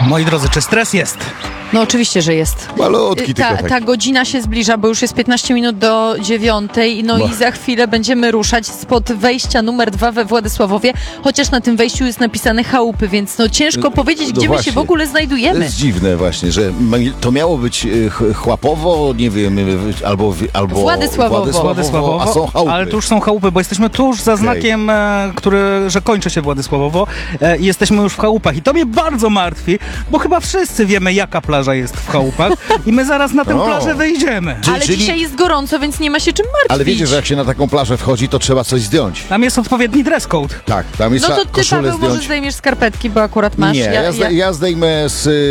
Moi drodzy, czy stres jest? No oczywiście, że jest. Malutki tylko tak. Ta godzina się zbliża, bo już jest 15 minut do 9:00, no i za chwilę będziemy ruszać spod wejścia numer 2 we Władysławowie, chociaż na tym wejściu jest napisane chałupy, więc no ciężko powiedzieć, gdzie my się w ogóle To znajdujemy. jest dziwne właśnie, że to miało być Chłapowo, nie wiem, albo Władysławowo. a są chałupy. Ale tu już są chałupy, bo jesteśmy tuż za znakiem, że kończy się Władysławowo. Jesteśmy już w chałupach i to mnie bardzo martwi, bo chyba wszyscy wiemy, jaka plaża jest w chałupach i my zaraz na tę plażę wejdziemy. Ale dzisiaj jest gorąco, więc nie ma się czym martwić. Ale wiecie, że jak się na taką plażę wchodzi, to trzeba coś zdjąć. Tam jest odpowiedni dress code. Tak, tam jest No to ty, koszulę Paweł, zdjąć. może zdejmiesz skarpetki, bo akurat masz. Nie, ja zdejmę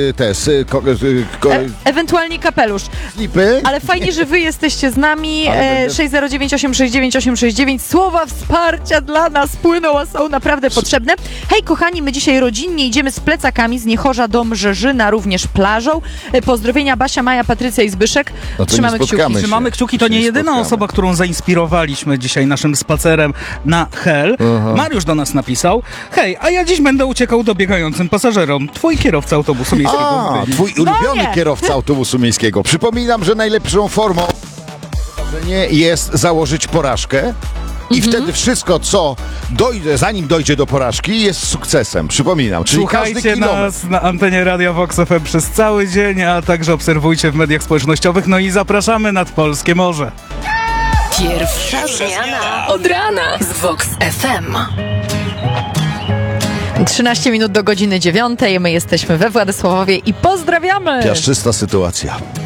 Ewentualnie kapelusz. slipy. Ale fajnie, że wy jesteście z nami. Ale 609 869 869. Słowa wsparcia dla nas płyną, a są naprawdę potrzebne. Hej, kochani, my dzisiaj rodzinnie idziemy z plecakami z Niechorza do Mrzeżyna, również plażą. Pozdrowienia Basia, Maja, Patrycja i Zbyszek. No to Trzymamy nie spotkamy kciuki. się. Trzymamy kciuki, to nie jedyna osoba, którą zainspirowaliśmy dzisiaj naszym spacerem na Hel. Mariusz do nas napisał: hej, a ja dziś będę uciekał dobiegającym pasażerom. Twój kierowca autobusu miejskiego. A, twój ulubiony nie. kierowca autobusu miejskiego. Przypominam, że najlepszą formą jest założyć porażkę i wtedy wszystko, co dojdzie, zanim dojdzie do porażki, jest sukcesem. Przypominam, czyli każdy Słuchajcie kilometr. nas na antenie Radia Vox FM przez cały dzień, a także obserwujcie w mediach społecznościowych. No i zapraszamy nad Polskie Morze. Pierwsza zmiana od rana z Vox FM. 13 minut do godziny 9:00. My jesteśmy we Władysławowie i pozdrawiamy! Piaszczysta sytuacja.